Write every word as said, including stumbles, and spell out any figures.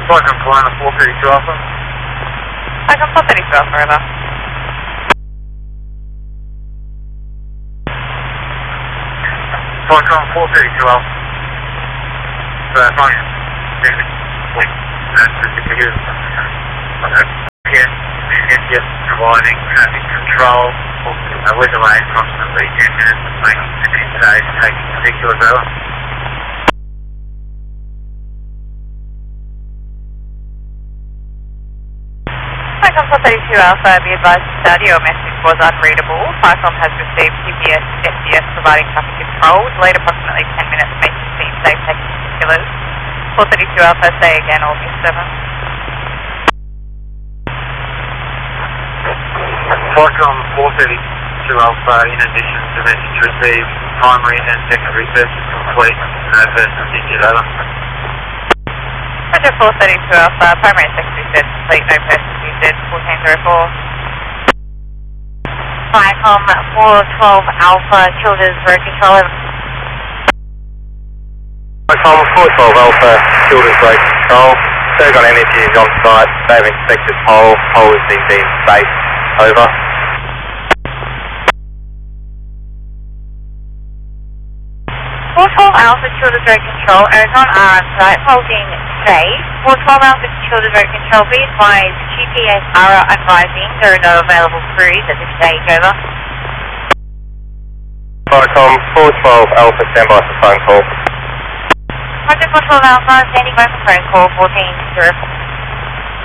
Falcon flying a four thirty-two Alpha. Falcon four thirty-two Alpha, over. Falcon four thirty-two Alpha. Uh, Falcon. Wait, that's the computer. Yes, yes, providing traffic control. Uh, with delay approximately ten minutes. Making today's taking particular over. Falcon four thirty-two Alpha, be advised to start your message was unreadable. Falcon has received G P S S D S providing traffic control. Delayed approximately ten minutes, making scene safe, taking particulars. four thirty-two Alpha, say again, August seventh. Falcon four thirty-two Alpha, in addition to message received, primary and secondary searches complete. No person injured, over. Roger four thirty-two Alpha, primary and secondary search complete, no persons injured, fourteen zero four. Viacom four twelve Alpha, Childers Road Control, over. Viacom four twelve Alpha, Childers Road Control. Ergon Energy is on site, they've inspected pole, pole has been deemed safe, over. four twelve Alpha, Childers Road Control, Ergon are on site, holding safe. four twelve Alpha, Childers Road Control, be advised, G P S are advising there are no available queries at this stage, over. Viacom four twelve Alpha, stand by for phone call. Roger four twelve Alpha, standing by for phone call, fourteen zero four.